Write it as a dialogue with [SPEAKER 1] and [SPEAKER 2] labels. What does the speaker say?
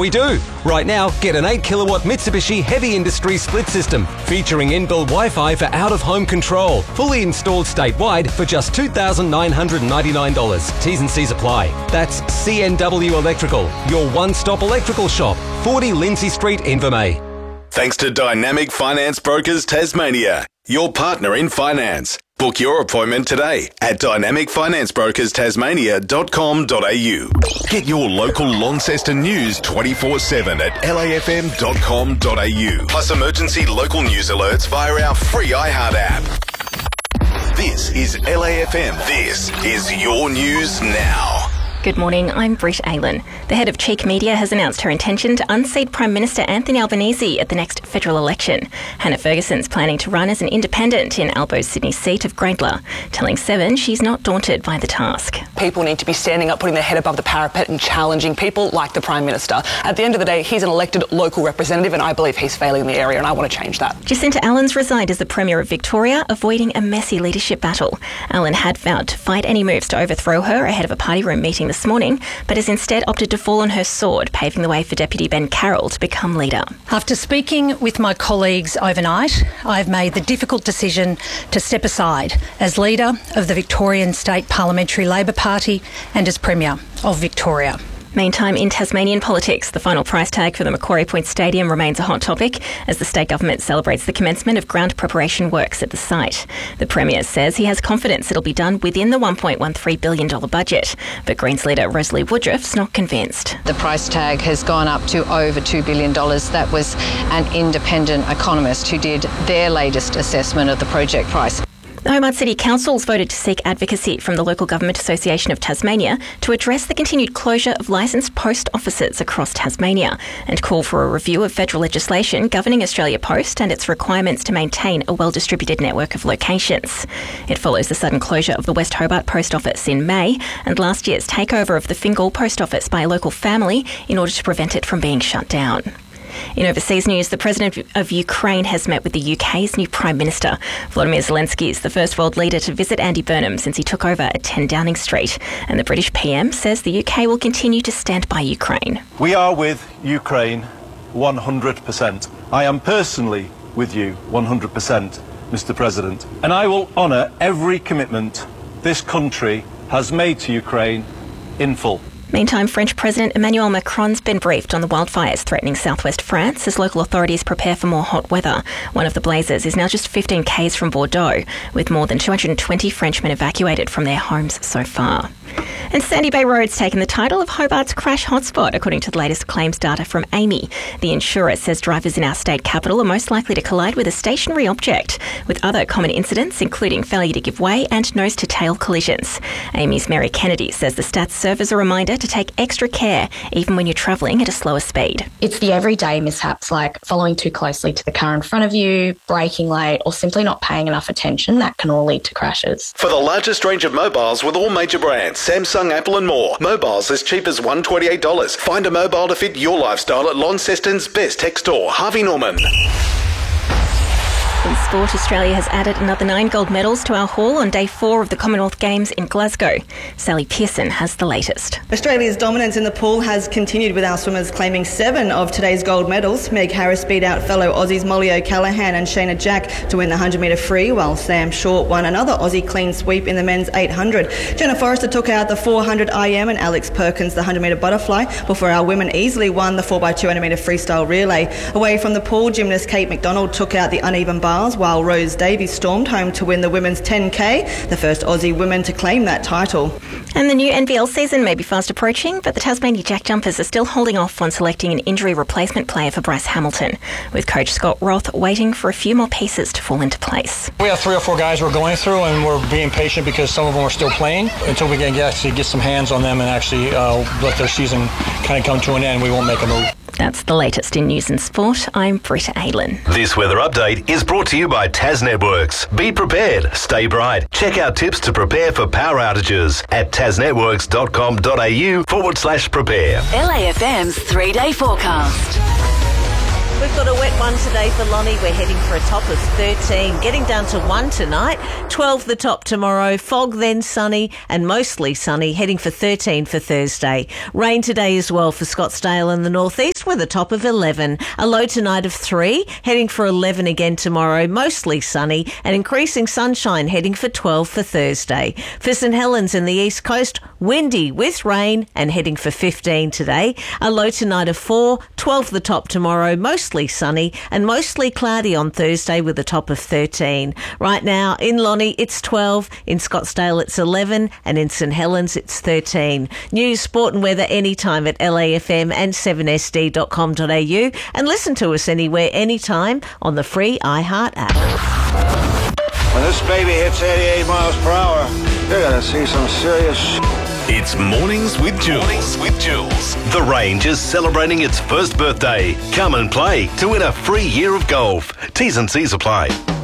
[SPEAKER 1] we do. Right now, get an 8 kilowatt Mitsubishi Heavy Industry split system featuring inbuilt Wi-Fi for out-of-home control. Fully installed statewide for just $2,999. T's and C's apply. That's CNW Electrical, your one-stop electrical shop. 40 Lindsay Street, Invermay.
[SPEAKER 2] Thanks to Dynamic Finance Brokers Tasmania, your partner in finance. Book your appointment today at dynamicfinanceBrokersTasmania.com.au. Get your local Launceston news 24/7 at lafm.com.au. Plus emergency local news alerts via our free iHeart app. This is LAFM. This is your news now.
[SPEAKER 3] Good morning, I'm Britt Aylan. The head of Cheek Media has announced her intention to unseat Prime Minister Anthony Albanese at the next federal election. Hannah Ferguson's planning to run as an independent in Albo's Sydney seat of Grayndler, telling Seven she's not daunted by the task.
[SPEAKER 4] People need to be standing up, putting their head above the parapet and challenging people like the Prime Minister. At the end of the day, he's an elected local representative and I believe he's failing in the area and I want to change that.
[SPEAKER 3] Jacinta Allen's resigned as the Premier of Victoria, avoiding a messy leadership battle. Allen had vowed to fight any moves to overthrow her ahead of a party room meeting this morning, but has instead opted to fall on her sword, paving the way for Deputy Ben Carroll to become leader.
[SPEAKER 5] After speaking with my colleagues overnight, I've made the difficult decision to step aside as leader of the Victorian State Parliamentary Labor Party and as Premier of Victoria.
[SPEAKER 3] Meantime, in Tasmanian politics, the final price tag for the Macquarie Point Stadium remains a hot topic as the state government celebrates the commencement of ground preparation works at the site. The Premier says he has confidence it'll be done within the $1.13 billion budget, but Greens leader Rosalie Woodruff's not convinced.
[SPEAKER 6] The price tag has gone up to over $2 billion. That was an independent economist who did their latest assessment of the project price.
[SPEAKER 3] The Hobart City Council's voted to seek advocacy from the Local Government Association of Tasmania to address the continued closure of licensed post offices across Tasmania and call for a review of federal legislation governing Australia Post and its requirements to maintain a well-distributed network of locations. It follows the sudden closure of the West Hobart Post Office in May and last year's takeover of the Fingal Post Office by a local family in order to prevent it from being shut down. In overseas news, the President of Ukraine has met with the UK's new Prime Minister. Volodymyr Zelensky is the first world leader to visit Andy Burnham since he took over at 10 Downing Street. And the British PM says the UK will continue to stand by Ukraine.
[SPEAKER 7] We are with Ukraine 100%. I am personally with you 100%, Mr. President. And I will honour every commitment this country has made to Ukraine in full.
[SPEAKER 3] Meantime, French President Emmanuel Macron's been briefed on the wildfires threatening southwest France as local authorities prepare for more hot weather. One of the blazes is now just 15 k's from Bordeaux, with more than 220 Frenchmen evacuated from their homes so far. And Sandy Bay Road's taken the title of Hobart's crash hotspot, according to the latest claims data from AAMI. The insurer says drivers in our state capital are most likely to collide with a stationary object, with other common incidents including failure to give way and nose-to-tail collisions. AAMI's Mary Kennedy says the stats serve as a reminder to take extra care, even when you're travelling at a slower speed.
[SPEAKER 8] It's the everyday mishaps like following too closely to the car in front of you, braking late, or simply not paying enough attention that can all lead to crashes.
[SPEAKER 2] For the largest range of mobiles with all major brands, Samsung, Apple and more. Mobiles as cheap as $128. Find a mobile to fit your lifestyle at Launceston's best tech store, Harvey Norman.
[SPEAKER 3] In sport, Australia has added another 9 gold medals to our haul on day 4 of the Commonwealth Games in Glasgow. Sally Pearson has the latest.
[SPEAKER 9] Australia's dominance in the pool has continued with our swimmers claiming 7 of today's gold medals. Meg Harris beat out fellow Aussies Molly O'Callaghan and Shayna Jack to win the 100-metre free, while Sam Short won another Aussie clean sweep in the men's 800. Jenna Forrester took out the 400 IM and Alex Perkins the 100-metre butterfly, before our women easily won the 4x200-metre freestyle relay. Away from the pool, gymnast Kate McDonald took out the uneven bar, while Rose Davies stormed home to win the women's 10K, the first Aussie woman to claim that title.
[SPEAKER 3] And the new NVL season may be fast approaching, but the Tasmania Jack Jumpers are still holding off on selecting an injury replacement player for Bryce Hamilton, with coach Scott Roth waiting for a few more pieces to fall into place.
[SPEAKER 10] We have 3 or 4 guys we're going through, and we're being patient because some of them are still playing. Until we can actually get some hands on them and actually let their season kind of come to an end, we won't make a move.
[SPEAKER 3] That's the latest in news and sport. I'm Britta Aylan.
[SPEAKER 2] This weather update is brought to you by Tas Networks. Be prepared, stay bright. Check out tips to prepare for power outages at tasnetworks.com.au/prepare.
[SPEAKER 11] LAFM's 3-day forecast.
[SPEAKER 12] We've got a wet one today for Lonnie. We're heading for a top of 13, getting down to 1 tonight, 12 the top tomorrow, fog then sunny and mostly sunny, heading for 13 for Thursday. Rain today as well for Scottsdale and the northeast. West with a top of 11. A low tonight of 3, heading for 11 again tomorrow, mostly sunny and increasing sunshine, heading for 12 for Thursday. For St Helens in the East Coast, windy with rain and heading for 15 today. A low tonight of 4, 12 the top tomorrow, mostly sunny and mostly cloudy on Thursday with a top of 13. Right now in Lonnie it's 12, in Scottsdale it's 11 and in St Helens it's 13. News, sport and weather anytime at LAFM and 7sd.com.au and listen to us anywhere, anytime on the free iHeart app.
[SPEAKER 13] When this baby hits 88 miles per hour, you're going to see some serious
[SPEAKER 14] It's Mornings with Jules. The Range is celebrating its first birthday. Come and play to win a free year of golf. T's and C's apply.